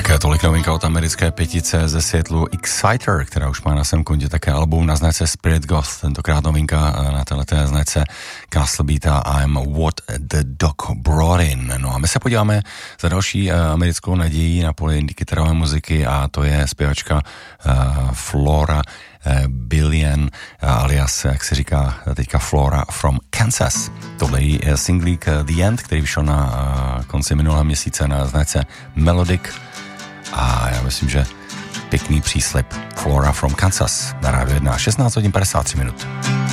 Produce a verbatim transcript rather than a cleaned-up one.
Také tolik novinka od americké pětice ze Seattlu Exciter, která už má na svém kontě také album na značce Spirit Ghost, tentokrát novinka na této značce Castle Beat a I'm What the Dog Brought In. No a my se podíváme za další americkou nadějí na poli indie kytarové muziky a to je zpěvačka Flora Billion, alias, jak se říká teďka, Flora from Kansas. Tohle je singlík The End, který vyšel na konci minulého měsíce na značce Melodic a já myslím, že pěkný příslib. Flora from Kansas na rádiu jedna, šestnáct hodin padesát tři minut.